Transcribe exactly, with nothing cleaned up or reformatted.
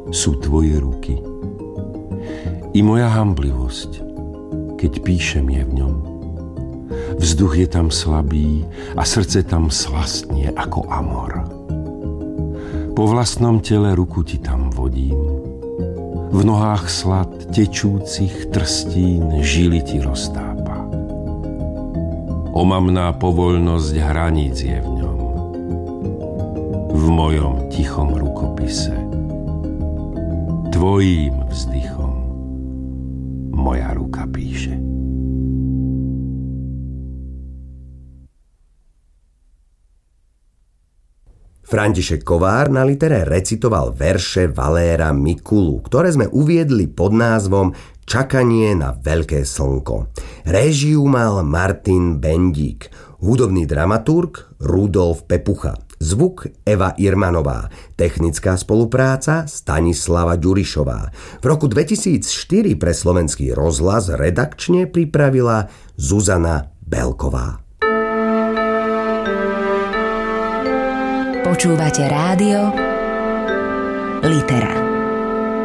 sú tvoje ruky. I moja hamblivosť, keď píšem je v ňom. Vzduch je tam slabý a srdce tam slastnie ako amor. Po vlastnom tele ruku ti tam vodím. V nohách slad tečúcich trstín žily ti roztápa. Omamná povoľnosť hraníc je v ňom. V mojom tichom rukopise. Tvojím vzdychom moja ruka píše. František Kovár na litere recitoval verše Valéra Mikulu, ktoré sme uviedli pod názvom Čakanie na veľké slnko. Réžiu mal Martin Bendík, hudobný dramaturg Rudolf Pepucha, zvuk Eva Irmanová, technická spolupráca Stanislava Ďurišová. V roku dvetisícštyri pre Slovenský rozhlas redakčne pripravila Zuzana Belková. Počúvate rádio Litera.